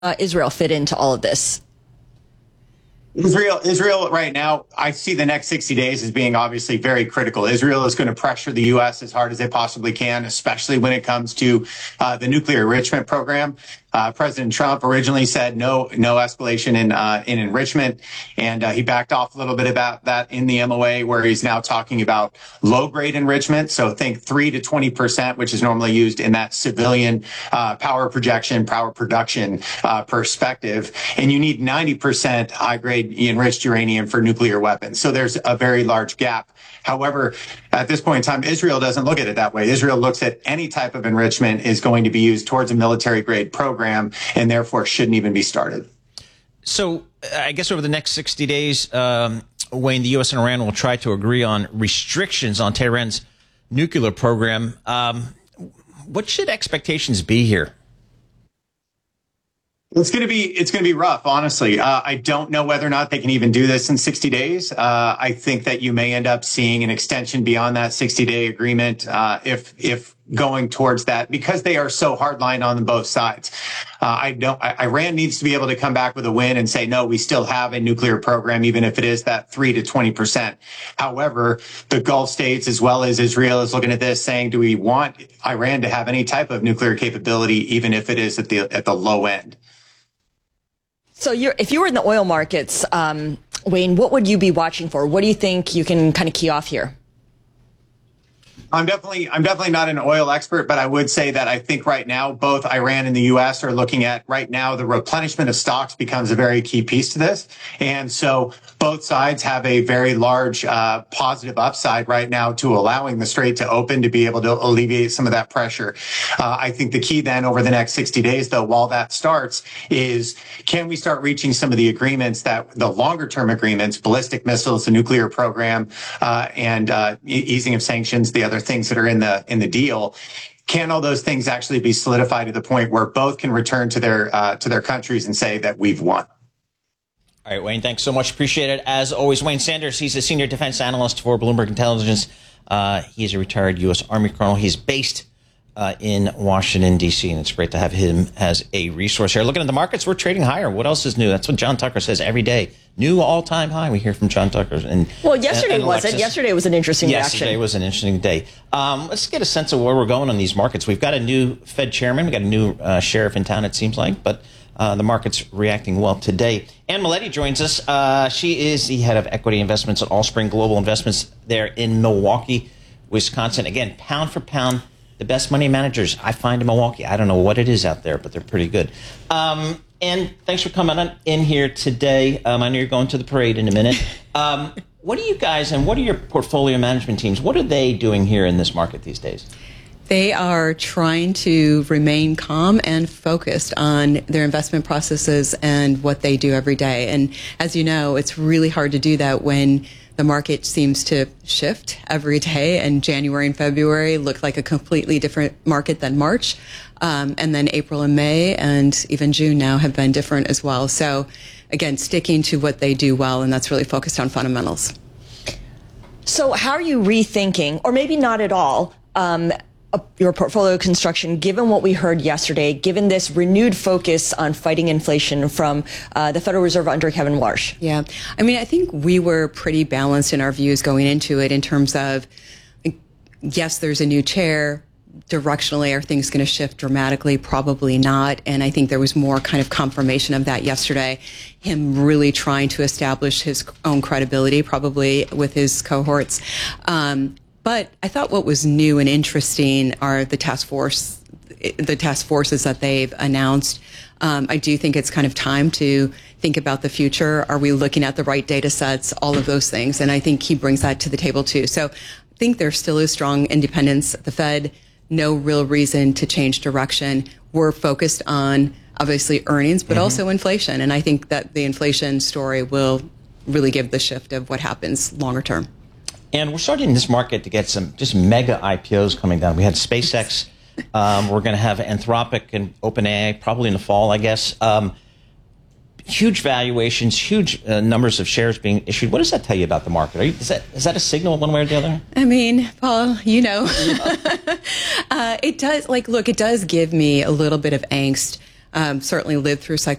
Israel fit into all of this? Israel right now, I see the next 60 days as being obviously very critical. Israel is going to pressure the U.S. as hard as they possibly can, especially when it comes to the nuclear enrichment program. President Trump originally said no escalation in enrichment, and he backed off a little bit about that in the MOA, where he's now talking about low-grade enrichment. So think 3 to 20%, which is normally used in that civilian power projection, power production perspective. And you need 90% high-grade enriched uranium for nuclear weapons. So there's a very large gap. However, at this point in time, Israel doesn't look at it that way. Israel looks at any type of enrichment is going to be used towards a military-grade program and therefore shouldn't even be started. So I guess over the next 60 days, Wayne, the U.S. and Iran will try to agree on restrictions on Tehran's nuclear program. What should expectations be here? It's going to be rough, honestly. I don't know whether or not they can even do this in 60 days. I think that you may end up seeing an extension beyond that 60-day agreement if going towards that, because they are so hardline on both sides. Iran needs to be able to come back with a win and say, no, we still have a nuclear program, even if it is that 3 to 20%. However, the Gulf states, as well as Israel, is looking at this saying, do we want Iran to have any type of nuclear capability, even if it is at the low end? So if you were in the oil markets, Wayne, what would you be watching for? What do you think you can kind of key off here? I'm definitely not an oil expert, but I would say that I think right now both Iran and the U.S. are looking at right now the replenishment of stocks becomes a very key piece to this. And so both sides have a very large positive upside right now to allowing the strait to open to be able to alleviate some of that pressure. I think the key then over the next 60 days, though, while that starts, is can we start reaching some of the agreements that the longer term agreements, ballistic missiles, the nuclear program, and easing of sanctions, the other things that are in the deal. Can all those things actually be solidified to the point where both can return to their countries and say that we've won? All right, Wayne, thanks so much. Appreciate it. As always, Wayne Sanders, he's a senior defense analyst for Bloomberg Intelligence. He's a retired U.S. Army colonel. He's based in Washington, D.C., and it's great to have him as a resource here. Looking at the markets, we're trading higher. What else is new? That's what John Tucker says every day. New all-time high. We hear from John Tucker. Well, yesterday wasn't. Yesterday was an interesting reaction. Yesterday was an interesting day. Let's get a sense of where we're going on these markets. We've got a new Fed chairman. We've got a new sheriff in town, it seems like, but the market's reacting well today. Anne Maletti joins us. She is the head of equity investments at Allspring Global Investments there in Milwaukee, Wisconsin. Again, pound for pound, the best money managers I find in Milwaukee. I don't know what it is out there, but they're pretty good. And thanks for coming in here today. I know you're going to the parade in a minute. What are you guys and what are your portfolio management teams? What are they doing here in this market these days? They are trying to remain calm and focused on their investment processes and what they do every day. And as you know, it's really hard to do that when the market seems to shift every day, and January and February look like a completely different market than March. And then April and May and even June now have been different as well. So again, sticking to what they do well, and that's really focused on fundamentals. So how are you rethinking, or maybe not at all, your portfolio construction, given what we heard yesterday, given this renewed focus on fighting inflation from the Federal Reserve under Kevin Warsh? Yeah. I mean, I think we were pretty balanced in our views going into it in terms of, yes, there's a new chair. Directionally, are things going to shift dramatically? Probably not. And I think there was more kind of confirmation of that yesterday. Him really trying to establish his own credibility, probably with his cohorts. But I thought what was new and interesting are the task forces that they've announced. I do think it's kind of time to think about the future. Are we looking at the right data sets? All of those things. And I think he brings that to the table too. So I think there still is strong independence at the Fed. No real reason to change direction. We're focused on obviously earnings, but also inflation. And I think that the inflation story will really give the shift of what happens longer term. And we're starting in this market to get some just mega IPOs coming down. We had SpaceX. We're going to have Anthropic and OpenAI probably in the fall, I guess. Huge valuations, huge numbers of shares being issued. What does that tell you about the market? Is that a signal one way or the other? I mean, Paul, you know, it does. Like, look, it does give me a little bit of angst certainly lived through